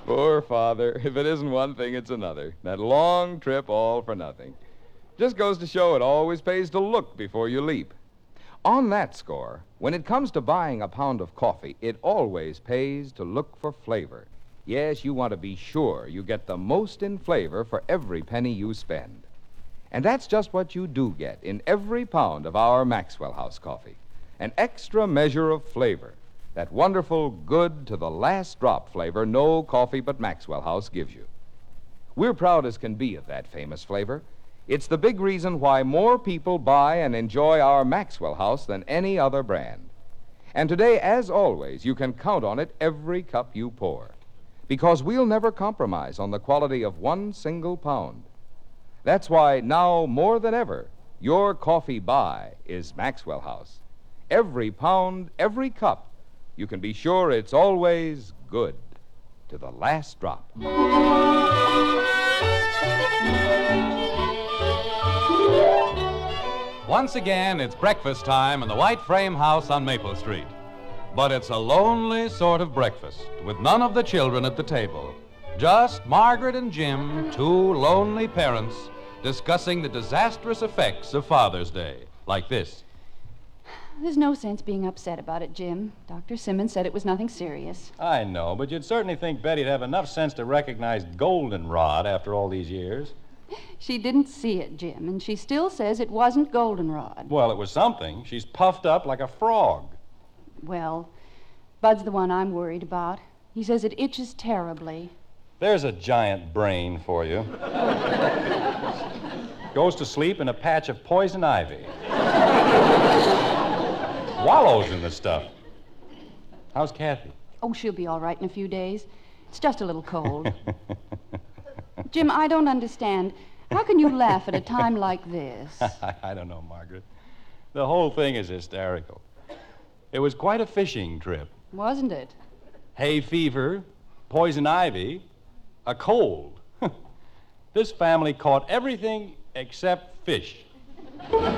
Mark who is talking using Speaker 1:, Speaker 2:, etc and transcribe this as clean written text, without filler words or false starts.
Speaker 1: Poor father. If it isn't one thing, it's another. That long trip all for nothing. Just goes to show it always pays to look before you leap. On that score, when it comes to buying a pound of coffee, it always pays to look for flavor. Yes, you want to be sure you get the most in flavor for every penny you spend. And that's just what you do get in every pound of our Maxwell House coffee. An extra measure of flavor. That wonderful, good to the last drop flavor no coffee but Maxwell House gives you. We're proud as can be of that famous flavor. It's the big reason why more people buy and enjoy our Maxwell House than any other brand. And today, as always, you can count on it every cup you pour. Because we'll never compromise on the quality of one single pound. That's why now, more than ever, your coffee buy is Maxwell House. Every pound, every cup, you can be sure it's always good to the last drop.
Speaker 2: Once again, it's breakfast time in the White Frame House on Maple Street. But it's a lonely sort of breakfast, with none of the children at the table. Just Margaret and Jim, two lonely parents, discussing the disastrous effects of Father's Day, like this.
Speaker 3: There's no sense being upset about it, Jim. Dr. Simmons said it was nothing serious.
Speaker 4: I know, but you'd certainly think Betty'd have enough sense to recognize goldenrod after all these years.
Speaker 3: She didn't see it, Jim, and she still says it wasn't goldenrod.
Speaker 4: Well, it was something. She's puffed up like a frog.
Speaker 3: Well, Bud's the one I'm worried about. He says it itches terribly.
Speaker 4: There's a giant brain for you. Goes to sleep in a patch of poison ivy. Wallows in the stuff. How's Kathy?
Speaker 3: Oh, she'll be all right in a few days. It's just a little cold. Jim, I don't understand. How can you laugh at a time like this?
Speaker 4: I don't know, Margaret. The whole thing is hysterical. It was quite a fishing trip.
Speaker 3: Wasn't it?
Speaker 4: Hay fever, poison ivy, a cold. This family caught everything except fish.